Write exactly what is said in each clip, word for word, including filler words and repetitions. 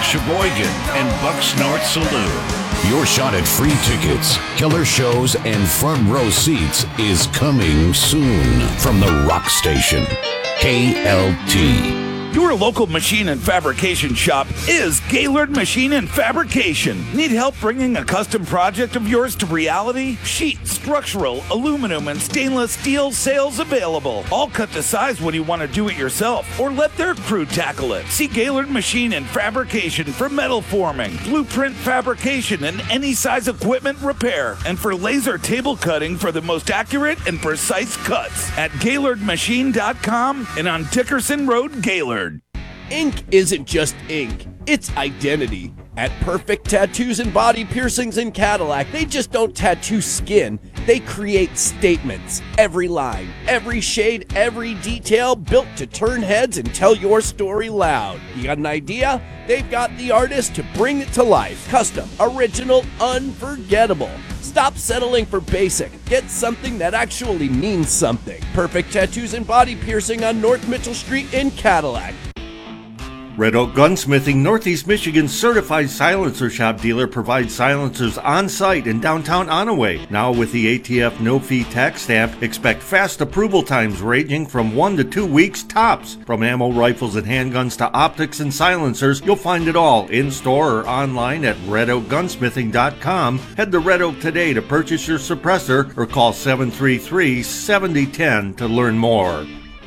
Patrick Sheboygan, and Buck's North Saloon. Your shot at free tickets, killer shows, and front row seats is coming soon from the Rock Station, K L T. Your local machine and fabrication shop is Gaylord Machine and Fabrication. Need help bringing a custom project of yours to reality? Sheet, structural, aluminum, and stainless steel sales available. All cut to size when you want to do it yourself or let their crew tackle it. See Gaylord Machine and Fabrication for metal forming, blueprint fabrication, and any size equipment repair, and for laser table cutting for the most accurate and precise cuts at Gaylord Machine dot com and on Dickerson Road, Gaylord. Ink isn't just ink, it's identity. At Perfect Tattoos and Body Piercings in Cadillac, they just don't tattoo skin, they create statements. Every line, every shade, every detail built to turn heads and tell your story loud. You got an idea? They've got the artist to bring it to life. Custom, original, unforgettable. Stop settling for basic. Get something that actually means something. Perfect Tattoos and Body Piercing on North Mitchell Street in Cadillac. Red Oak Gunsmithing, Northeast Michigan's certified silencer shop dealer, provides silencers on site in downtown Onaway. Now with the A T F no-fee tax stamp, expect fast approval times ranging from one to two weeks tops. From ammo, rifles, and handguns to optics and silencers, you'll find it all in-store or online at red oak gunsmithing dot com. Head to Red Oak today to purchase your suppressor or call seven three three, seven zero one zero to learn more.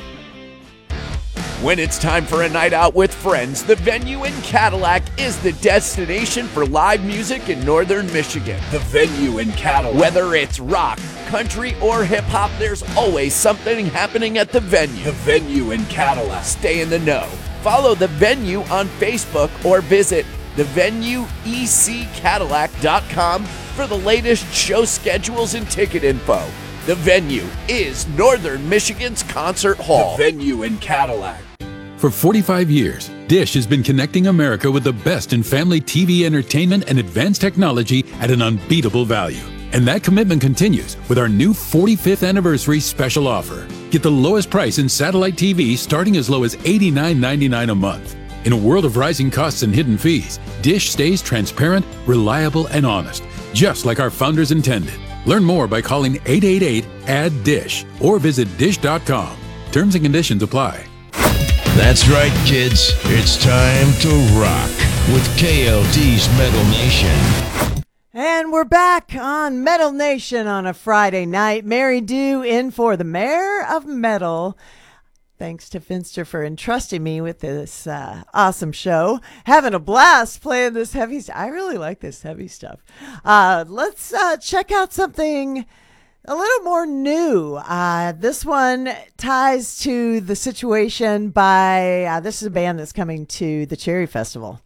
When it's time for a night out with friends, the Venue in Cadillac is the destination for live music in northern Michigan. The Venue in Cadillac. Whether it's rock, country, or hip-hop, there's always something happening at the Venue. The Venue in Cadillac. Stay in the know. Follow the Venue on Facebook or visit the venue e c cadillac dot com for the latest show schedules and ticket info. The Venue is Northern Michigan's concert hall. The Venue in Cadillac. For forty-five years, Dish has been connecting America with the best in family T V entertainment and advanced technology at an unbeatable value. And that commitment continues with our new forty-fifth anniversary special offer. Get the lowest price in satellite T V starting as low as eighty-nine ninety-nine a month. In a world of rising costs and hidden fees, Dish stays transparent, reliable, and honest, just like our founders intended. Learn more by calling eight eight eight, A D D D I S H or visit dish dot com. Terms and conditions apply. That's right, kids. It's time to rock with K L T's Metal Nation. And we're back on Metal Nation on a Friday night. Mary Dew in for the Mayor of Metal. Thanks to Finster for entrusting me with this uh, awesome show. Having a blast playing this heavy stuff. I really like this heavy stuff. Uh, let's uh, check out something a little more new. Uh, this one ties to the situation by, uh, this is a band that's coming to the Cherry Festival.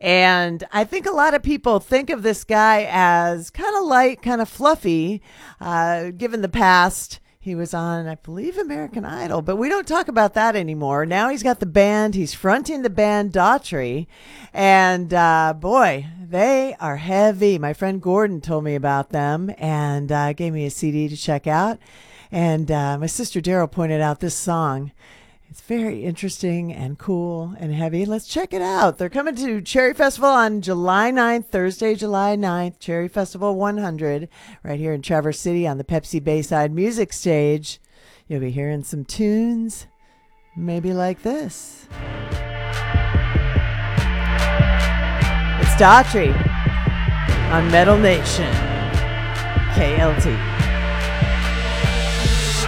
And I think a lot of people think of this guy as kind of light, kind of fluffy, uh, given the past. He was on, I believe, American Idol, but we don't talk about that anymore. Now he's got the band. He's fronting the band Daughtry. And uh, boy, they are heavy. My friend Gordon told me about them and uh, gave me a C D to check out. And uh, my sister Daryl pointed out this song. It's very interesting and cool and heavy. Let's check it out. They're coming to Cherry Festival on July ninth, Thursday, July ninth, Cherry Festival one hundred, right here in Traverse City on the Pepsi Bayside Music Stage. You'll be hearing some tunes, maybe like this. It's Daughtry on Metal Nation, K L T.